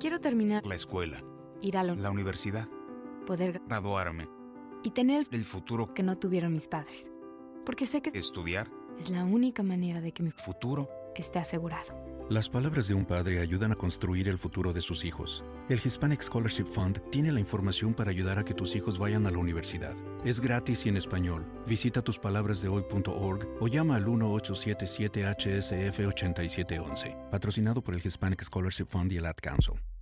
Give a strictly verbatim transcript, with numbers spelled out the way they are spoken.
Quiero terminar la escuela, ir a la, la universidad, poder graduarme y tener el futuro que no tuvieron mis padres. Porque sé que estudiar es la única manera de que mi futuro esté asegurado. Las palabras de un padre ayudan a construir el futuro de sus hijos. El Hispanic Scholarship Fund tiene la información para ayudar a que tus hijos vayan a la universidad. Es gratis y en español. Visita tus palabras de hoy punto org o llama al uno ocho siete siete H S F ocho siete uno uno. Patrocinado por el Hispanic Scholarship Fund y el Ad Council.